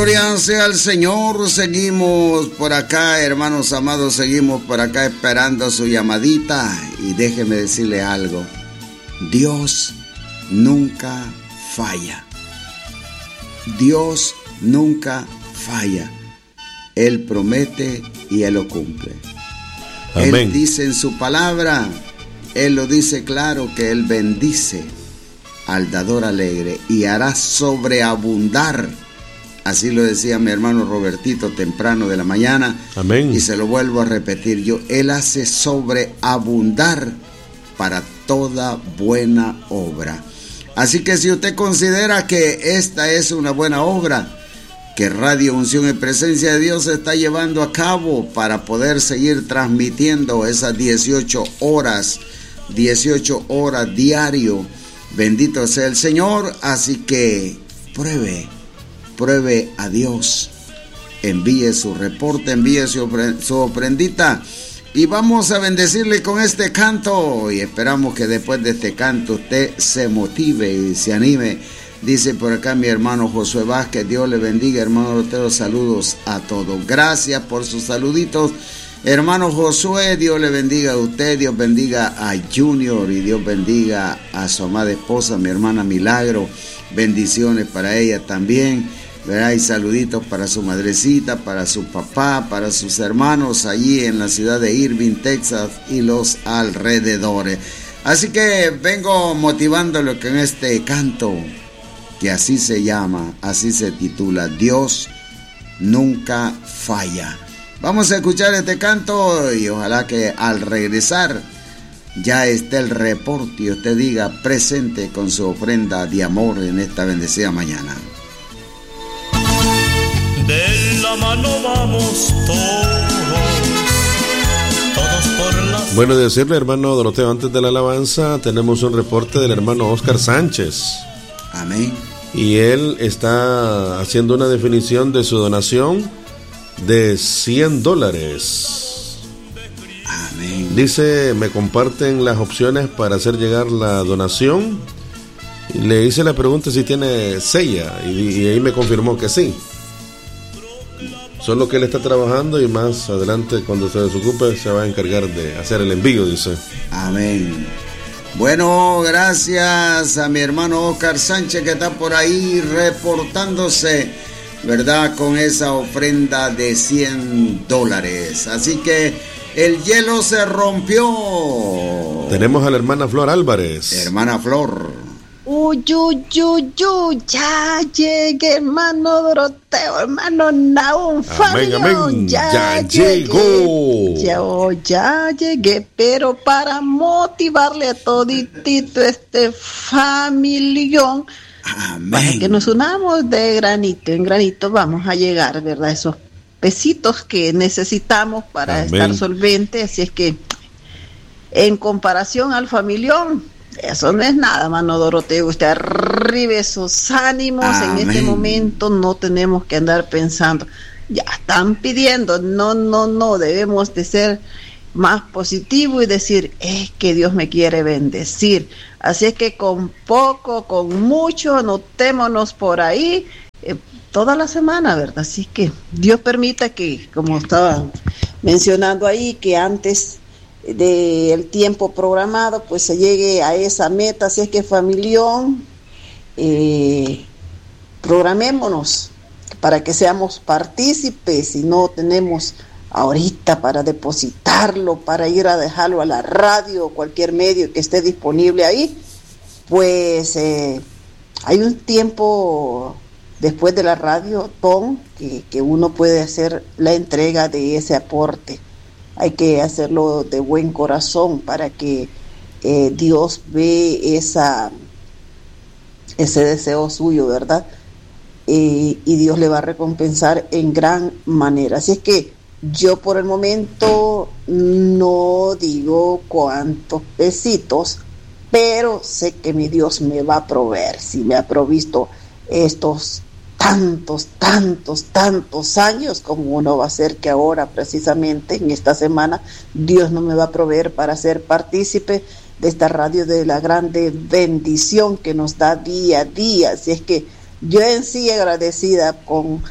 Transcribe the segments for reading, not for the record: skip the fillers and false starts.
Gloria sea al Señor. Seguimos por acá, hermanos amados, seguimos por acá esperando su llamadita. Y déjeme decirle algo: Dios nunca falla. Dios nunca falla. Él promete y Él lo cumple. Amén. Él dice en su palabra, Él lo dice claro, que Él bendice al dador alegre y hará sobreabundar. Así lo decía mi hermano Robertito temprano de la mañana. Amén. Y se lo vuelvo a repetir yo: Él hace sobreabundar para toda buena obra. Así que si usted considera que esta es una buena obra que Radio Unción en Presencia de Dios está llevando a cabo para poder seguir transmitiendo esas 18 horas diario, bendito sea el Señor. Así que pruebe a Dios, envíe su reporte, envíe su ofrendita y vamos a bendecirle con este canto, y esperamos que después de este canto usted se motive y se anime. Dice por acá mi hermano Josué Vázquez: Dios le bendiga, hermano Lotero, saludos a todos. Gracias por sus saluditos, hermano Josué. Dios le bendiga a usted, Dios bendiga a Junior y Dios bendiga a su amada esposa, mi hermana Milagro. Bendiciones para ella también, ¿verdad? Y saluditos para su madrecita, para su papá, para sus hermanos allí en la ciudad de Irving, Texas y los alrededores. Así que vengo motivándolo con este canto, que así se llama, así se titula: Dios nunca falla. Vamos a escuchar este canto y ojalá que al regresar ya esté el reporte y usted diga presente con su ofrenda de amor en esta bendecida mañana. De la mano vamos todos por la... Bueno, decirle, hermano Doroteo, antes de la alabanza tenemos un reporte del hermano Oscar Sánchez. Amén. Y él está haciendo una definición de su donación de $100. Amén. Dice: me comparten las opciones para hacer llegar la donación. Y le hice la pregunta si tiene sella y ahí me confirmó que sí. Solo que él está trabajando y más adelante, cuando se desocupe, se va a encargar de hacer el envío, dice. Amén. Bueno, gracias a mi hermano Oscar Sánchez, que está por ahí reportándose, ¿verdad? Con esa ofrenda de $100. Así que el hielo se rompió. Tenemos a la hermana Flor Álvarez. Hermana Flor. Ya llegué, hermano Doroteo, hermano Naum, Fabio. Amén. Ya llegó. Ya llegué, pero para motivarle a toditito este familión, para que nos unamos de granito en granito, vamos a llegar, ¿verdad? Esos pesitos que necesitamos para estar solvente. Así es que, en comparación al familión, eso no es nada, mano Doroteo. Usted arribe esos ánimos. Amén. En este momento no tenemos que andar pensando, ya están pidiendo. No, debemos de ser más positivos y decir, es que Dios me quiere bendecir. Así es que con poco, con mucho, anotémonos por ahí toda la semana, ¿verdad? Así que Dios permita que, como estaba mencionando ahí, que antes del tiempo programado pues se llegue a esa meta. Así es que, familión, programémonos para que seamos partícipes. Si no tenemos ahorita para depositarlo, para ir a dejarlo a la radio o cualquier medio que esté disponible ahí, pues hay un tiempo después de la radio, Tom, que uno puede hacer la entrega de ese aporte. Hay que hacerlo de buen corazón para que Dios ve ese deseo suyo, ¿verdad? Y Dios le va a recompensar en gran manera. Así es que yo por el momento no digo cuántos pesitos, pero sé que mi Dios me va a proveer. Si me ha provisto estos tantos años, como uno va a ser que ahora, precisamente en esta semana, Dios no me va a proveer para ser partícipe de esta radio, de la grande bendición que nos da día a día. Así es que yo en sí agradecida con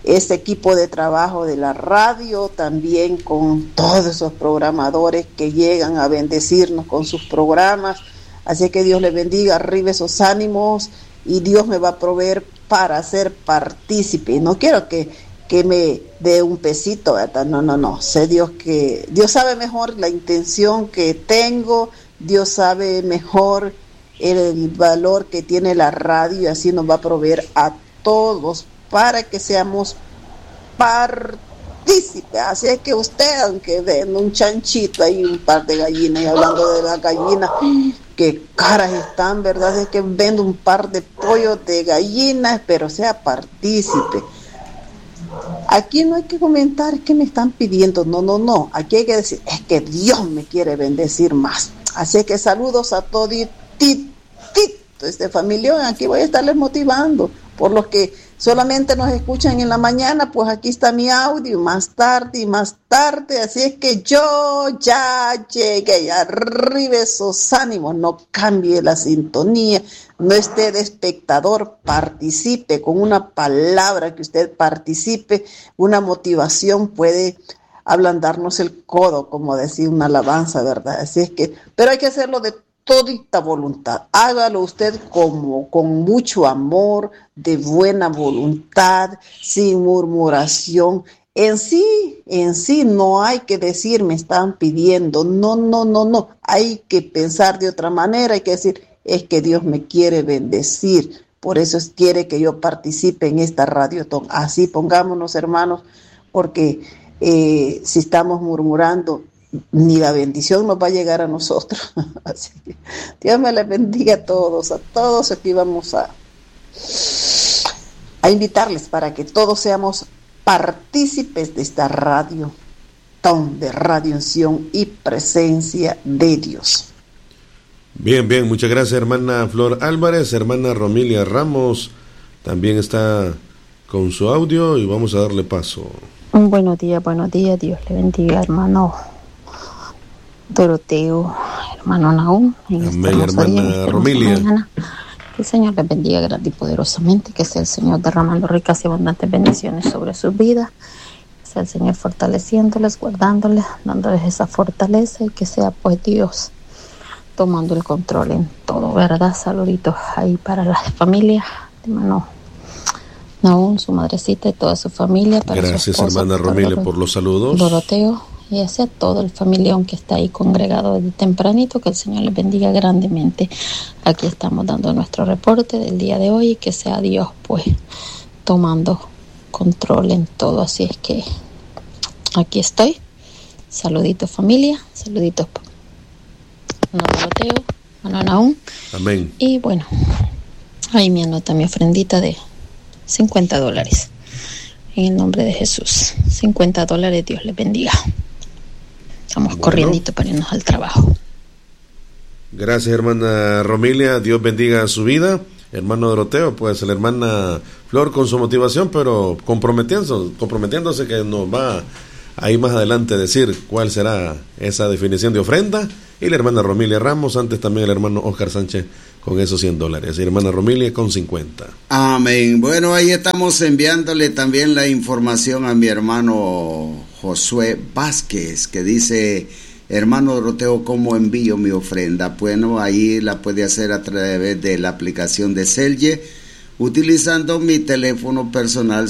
ese equipo de trabajo de la radio, también con todos esos programadores que llegan a bendecirnos con sus programas. Así que Dios les bendiga, arriba esos ánimos, y Dios me va a proveer para ser partícipe. No quiero que me dé un pesito, ¿verdad? No. Sé Dios sabe mejor la intención que tengo, Dios sabe mejor el valor que tiene la radio, y así nos va a proveer a todos para que seamos partícipes. Así es que usted, aunque den un chanchito ahí, un par de gallinas, y hablando de las gallinas, qué caras están, ¿verdad? Es que vendo un par de pollos de gallinas, pero sea partícipe. Aquí no hay que comentar que me están pidiendo, no. Aquí hay que decir, es que Dios me quiere bendecir más. Así que saludos a toditito este familión. Aquí voy a estarles motivando. Por los que solamente nos escuchan en la mañana, pues aquí está mi audio, más tarde. Así es que yo ya llegué, arriba esos ánimos, no cambie la sintonía, no esté de espectador, participe con una palabra que usted participe, una motivación puede ablandarnos el codo, como decía una alabanza, ¿verdad? Así es que, pero hay que hacerlo de todita voluntad. Hágalo usted con mucho amor, de buena voluntad, sin murmuración. En sí no hay que decir me están pidiendo, no. Hay que pensar de otra manera, hay que decir es que Dios me quiere bendecir, por eso quiere que yo participe en esta radiotón. Así pongámonos, hermanos, porque si estamos murmurando, ni la bendición nos va a llegar a nosotros. Así que Dios me les bendiga a todos aquí vamos a invitarles para que todos seamos partícipes de esta radio de Radio Unción y Presencia de Dios. Bien, muchas gracias, hermana Flor Álvarez. Hermana Romilia Ramos también está con su audio y vamos a darle paso. Buenos días, Dios le bendiga, hermano Doroteo, hermano Nahum. Amén, hermana Romilia. Que el Señor les bendiga grande y poderosamente, que sea el Señor derramando ricas y abundantes bendiciones sobre sus vidas, que sea el Señor fortaleciéndoles, guardándoles, dándoles esa fortaleza, y que sea pues Dios tomando el control en todo, ¿verdad? Saluditos ahí para la familia de hermano Nahum, su madrecita y toda su familia. Para gracias, su esposa, hermana Romilia, por los saludos. Doroteo, y hacia todo el familión que está ahí congregado desde tempranito, que el Señor les bendiga grandemente. Aquí estamos dando nuestro reporte del día de hoy, y que sea Dios pues tomando control en todo. Así es que aquí estoy. Saluditos familia, saluditos Doroteo, Nahum. Amén. Y bueno, ahí me anota mi ofrendita de $50. En el nombre de Jesús, $50, Dios les bendiga. Estamos corriendito para irnos al trabajo. Gracias, hermana Romilia, Dios bendiga su vida. Hermano Doroteo, pues la hermana Flor con su motivación, pero comprometiéndose que nos va ahí más adelante decir cuál será esa definición de ofrenda. Y la hermana Romilia Ramos, antes también el hermano Oscar Sánchez con esos $100. Y hermana Romilia con 50. Amén. Bueno, ahí estamos enviándole también la información a mi hermano Josué Vázquez, que dice: hermano Doroteo, ¿cómo envío mi ofrenda? Bueno, ahí la puede hacer a través de la aplicación de Celje, utilizando mi teléfono personal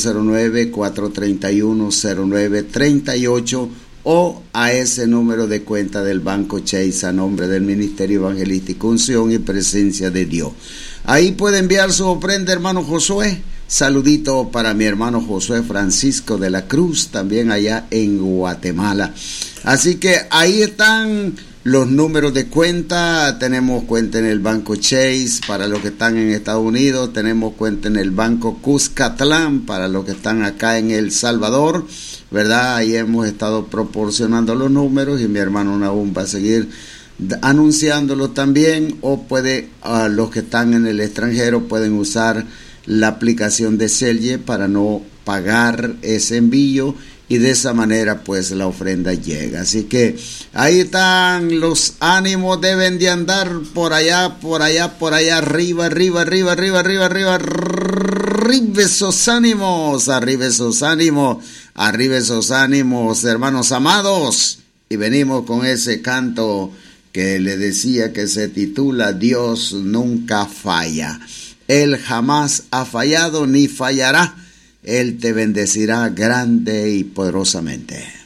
509-431-0938, o a ese número de cuenta del Banco Chase a nombre del Ministerio Evangelístico Unción y Presencia de Dios. Ahí puede enviar su ofrenda, hermano Josué. Saludito para mi hermano Josué Francisco de la Cruz, también allá en Guatemala. Así que ahí están los números de cuenta. Tenemos cuenta en el Banco Chase para los que están en Estados Unidos. Tenemos cuenta en el Banco Cuscatlán para los que están acá en El Salvador, ¿verdad? Ahí hemos estado proporcionando los números y mi hermano Nahum va a seguir anunciándolo también. O los que están en el extranjero pueden usar la aplicación de Celje para no pagar ese envío, y de esa manera pues la ofrenda llega. Así que ahí están los ánimos, deben de andar por allá, arriba, arriba esos ánimos, arriba esos ánimos, arriba esos ánimos, hermanos amados. Y venimos con ese canto que le decía, que se titula Dios nunca falla. Él jamás ha fallado ni fallará. Él te bendecirá grande y poderosamente.